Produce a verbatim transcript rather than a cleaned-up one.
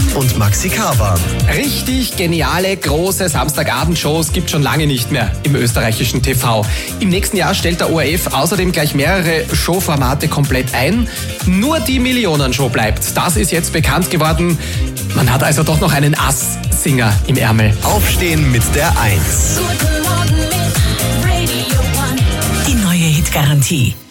und Maxi Kaber. Richtig geniale, große Samstagabendshows gibt schon lange nicht mehr im österreichischen T V. Im nächsten Jahr stellt der O R F außerdem gleich mehrere Showformate komplett ein. Nur die Millionenshow bleibt. Das ist jetzt bekannt geworden. Man hat also doch noch einen Ass-Singer im Ärmel. Aufstehen mit der Eins. Guten Morgen mit Radio One. Die neue Hitgarantie.